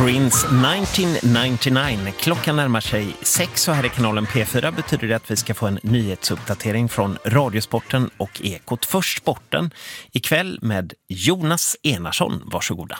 Prince 1999. Klockan närmar sig 6 och här i kanalen P4 betyder det att vi ska få en nyhetsuppdatering från Radiosporten och Ekot. Först sporten ikväll med Jonas Enarsson. Varsågoda.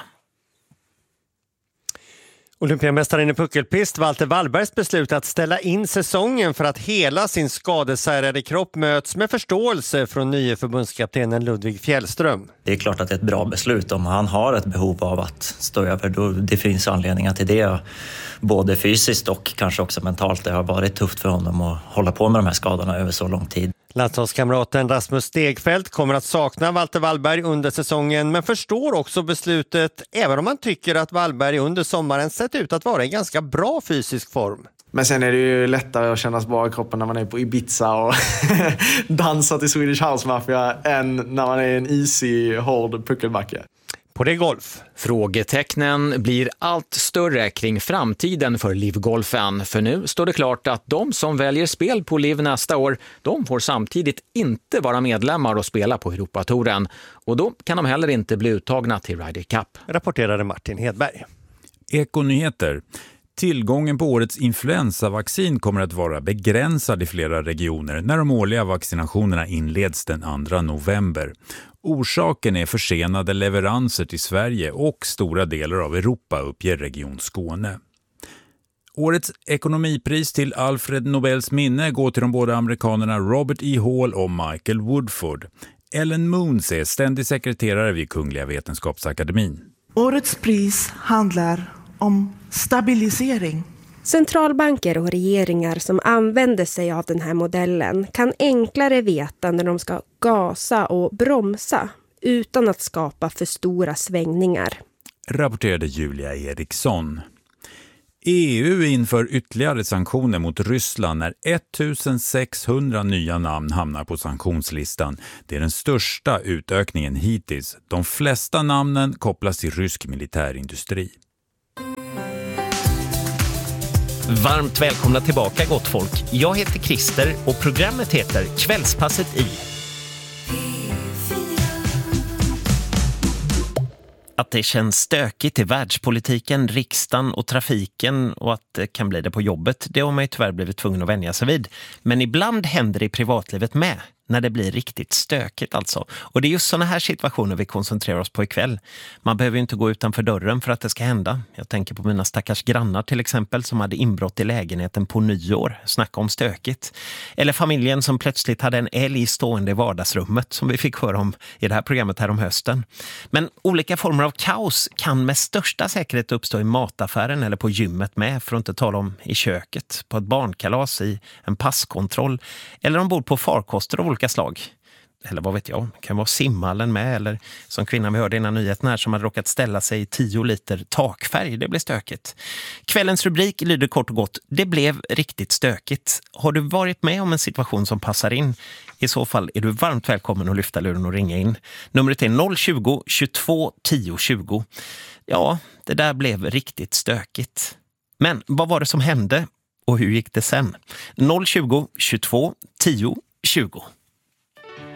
Olympiamästaren i puckelpist Walter Wallbergs beslut att ställa in säsongen för att hela sin skadesärade kropp möts med förståelse från nye förbundskaptenen Ludvig Fjällström. Det är klart att det är ett bra beslut om han har ett behov av att stå över. Då det finns anledningar till det, både fysiskt och kanske också mentalt. Det har varit tufft för honom att hålla på med de här skadorna över så lång tid. Landslagskamraten Rasmus Stegfeldt kommer att sakna Walter Wallberg under säsongen men förstår också beslutet även om man tycker att Wallberg under sommaren sett ut att vara i ganska bra fysisk form. Men sen är det ju lättare att kännas bra i kroppen när man är på Ibiza och dansar till Swedish House Mafia än när man är en easy, hård puckelbacke. På det golf. Frågetecknen blir allt större kring framtiden för LIV-golfen. För nu står det klart att de som väljer spel på LIV nästa år, de får samtidigt inte vara medlemmar och spela på Europatouren. Och då kan de heller inte bli uttagna till Ryder Cup. Rapporterade Martin Hedberg. Ekonyheter. Tillgången på årets influensavaccin kommer att vara begränsad i flera regioner när de årliga vaccinationerna inleds den 2 november. Orsaken är försenade leveranser till Sverige och stora delar av Europa, uppger Region Skåne. Årets ekonomipris till Alfred Nobels minne går till de båda amerikanerna Robert E. Hall och Michael Woodford. Ellen Moons är ständig sekreterare vid Kungliga Vetenskapsakademin. Årets pris handlar om stabilisering. Centralbanker och regeringar som använder sig av den här modellen kan enklare veta när de ska gasa och bromsa utan att skapa för stora svängningar. Rapporterade Julia Eriksson. EU inför ytterligare sanktioner mot Ryssland när 1600 nya namn hamnar på sanktionslistan. Det är den största utökningen hittills. De flesta namnen kopplas till rysk militärindustri. Varmt välkomna tillbaka gott folk. Jag heter Christer och programmet heter Kvällspasset i. Att det känns stökigt i världspolitiken, riksdagen och trafiken och att det kan bli det på jobbet, det har man ju tyvärr blivit tvungen att vänja sig vid. Men ibland händer det i privatlivet med, när det blir riktigt stökigt alltså. Och det är just sådana här situationer vi koncentrerar oss på ikväll. Man behöver ju inte gå utanför dörren för att det ska hända. Jag tänker på mina stackars grannar till exempel som hade inbrott i lägenheten på nyår. Snacka om stökigt. Eller familjen som plötsligt hade en älg stående i vardagsrummet som vi fick höra om i det här programmet här om hösten. Men olika former av kaos kan med största säkerhet uppstå i mataffären eller på gymmet med, för att inte tala om i köket, på ett barnkalas, i en passkontroll eller ombord på farkoster av olika slag. Eller vad vet jag, det kan vara simhallen med, eller som kvinnan vi hörde innan nyheten här som hade råkat ställa sig i 10 liter takfärg. Det blev stökigt. Kvällens rubrik lyder kort och gott: det blev riktigt stökigt. Har du varit med om en situation som passar in? I så fall är du varmt välkommen att lyfta luren och ringa in. Numret är 020 22 10 20. Ja, det där blev riktigt stökigt. Men vad var det som hände och hur gick det sen? 020 22 10 20.